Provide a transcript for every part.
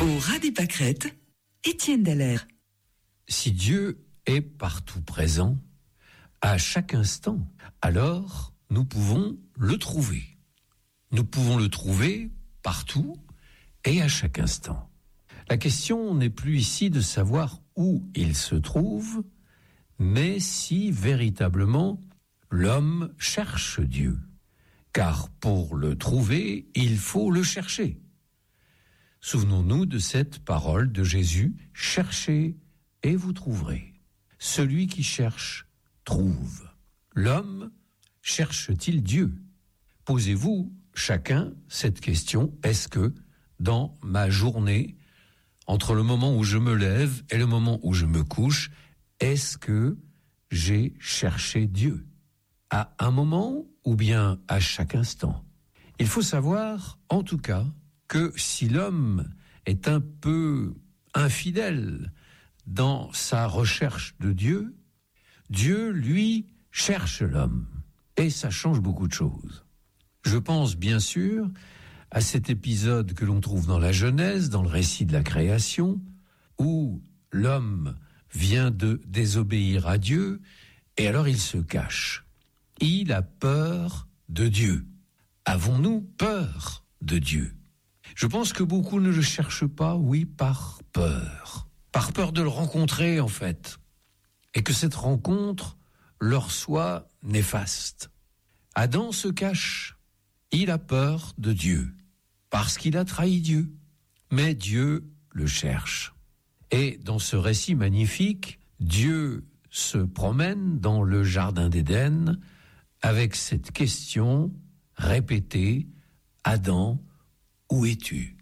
Au ras des pâquerettes, Étienne Dallaire. Si Dieu est partout présent, à chaque instant, alors nous pouvons le trouver. Nous pouvons le trouver partout et à chaque instant. La question n'est plus ici de savoir où il se trouve, mais si véritablement l'homme cherche Dieu. Car pour le trouver, il faut le chercher. Souvenons-nous de cette parole de Jésus, « Cherchez et vous trouverez. Celui qui cherche, trouve. » L'homme cherche-t-il Dieu? Posez-vous chacun cette question, est-ce que dans ma journée, entre le moment où je me lève et le moment où je me couche, est-ce que j'ai cherché Dieu? À un moment ou bien à chaque instant? Il faut savoir, en tout cas, que si l'homme est un peu infidèle dans sa recherche de Dieu, Dieu, lui, cherche l'homme. Et ça change beaucoup de choses. Je pense bien sûr à cet épisode que l'on trouve dans la Genèse, dans le récit de la création, où l'homme vient de désobéir à Dieu, et alors il se cache. Il a peur de Dieu. Avons-nous peur de Dieu? Je pense que beaucoup ne le cherchent pas, oui, par peur. Par peur de le rencontrer, en fait. Et que cette rencontre leur soit néfaste. Adam se cache. Il a peur de Dieu. Parce qu'il a trahi Dieu. Mais Dieu le cherche. Et dans ce récit magnifique, Dieu se promène dans le jardin d'Éden avec cette question répétée, Adam, où es-tu?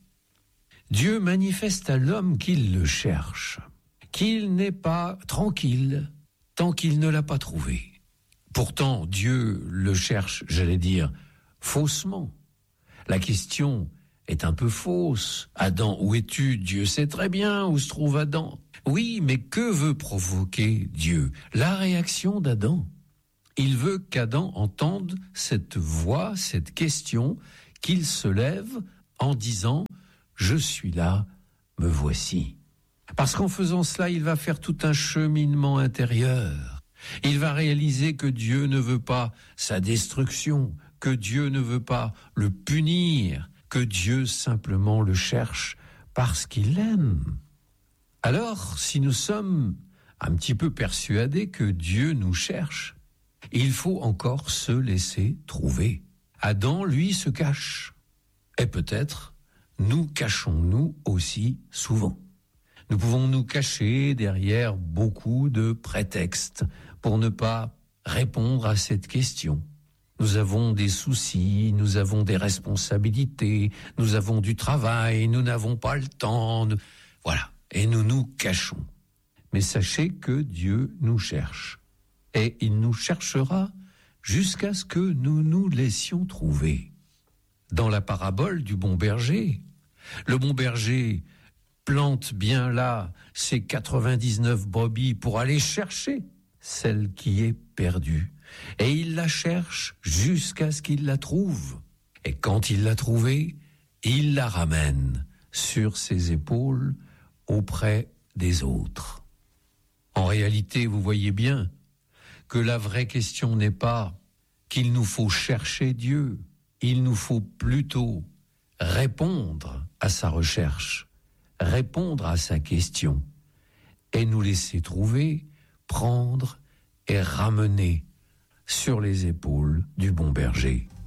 Dieu manifeste à l'homme qu'il le cherche, qu'il n'est pas tranquille tant qu'il ne l'a pas trouvé. Pourtant, Dieu le cherche, j'allais dire, faussement. La question est un peu fausse. Adam, où es-tu? Dieu sait très bien où se trouve Adam. Oui, mais que veut provoquer Dieu? La réaction d'Adam. Il veut qu'Adam entende cette voix, cette question, qu'il se lève en disant « Je suis là, me voici ». Parce qu'en faisant cela, il va faire tout un cheminement intérieur. Il va réaliser que Dieu ne veut pas sa destruction, que Dieu ne veut pas le punir, que Dieu simplement le cherche parce qu'il l'aime. Alors, si nous sommes un petit peu persuadés que Dieu nous cherche, il faut encore se laisser trouver. Adam, lui, se cache. Et peut-être, nous cachons-nous aussi souvent. Nous pouvons nous cacher derrière beaucoup de prétextes pour ne pas répondre à cette question. Nous avons des soucis, nous avons des responsabilités, nous avons du travail, nous n'avons pas le temps. Voilà, et nous nous cachons. Mais sachez que Dieu nous cherche. Et il nous cherchera jusqu'à ce que nous nous laissions trouver. Dans la parabole du bon berger, le bon berger plante bien là ses 99 brebis pour aller chercher celle qui est perdue. Et il la cherche jusqu'à ce qu'il la trouve. Et quand il l'a trouvée, il la ramène sur ses épaules auprès des autres. En réalité, vous voyez bien que la vraie question n'est pas qu'il nous faut chercher Dieu, il nous faut plutôt répondre à sa recherche, répondre à sa question, et nous laisser trouver, prendre et ramener sur les épaules du bon berger.